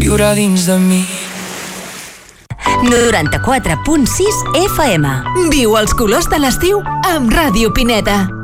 viure dins de mi. 94.6 FM. Viu els colors de l'estiu amb Ràdio Pineta.